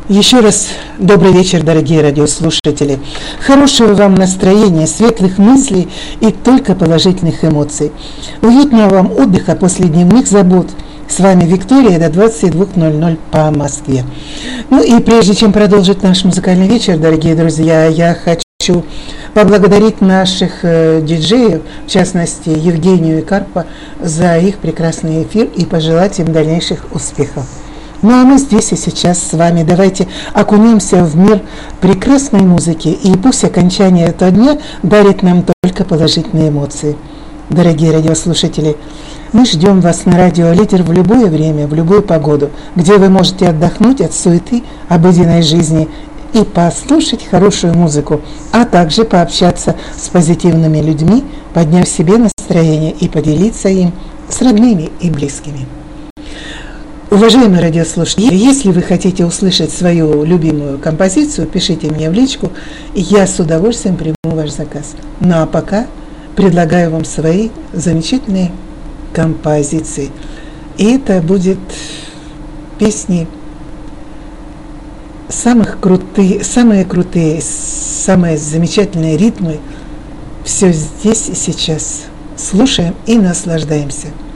Еще раз добрый вечер, дорогие радиослушатели. Хорошего вам настроения, светлых мыслей и только положительных эмоций. Уютного вам отдыха после дневных забот. С вами Виктория до 22:00 по Москве. Ну и прежде чем продолжить наш музыкальный вечер, дорогие друзья, я хочу поблагодарить наших диджеев, в частности Евгению и Карпа, за их прекрасный эфир и пожелать им дальнейших успехов. Ну а мы здесь и сейчас с вами давайте окунемся в мир прекрасной музыки, и пусть окончание этого дня дарит нам только положительные эмоции. Дорогие радиослушатели, мы ждем вас на радио «Лидер» в любое время, в любую погоду, где вы можете отдохнуть от суеты обыденной жизни и послушать хорошую музыку, а также пообщаться с позитивными людьми, подняв себе настроение и поделиться им с родными и близкими. Уважаемые радиослушатели, если вы хотите услышать свою любимую композицию, пишите мне в личку, и я с удовольствием приму ваш заказ. Ну а пока предлагаю вам свои замечательные композиции. И это будут песни самые крутые, самые замечательные ритмы. Все здесь и сейчас. Слушаем и наслаждаемся.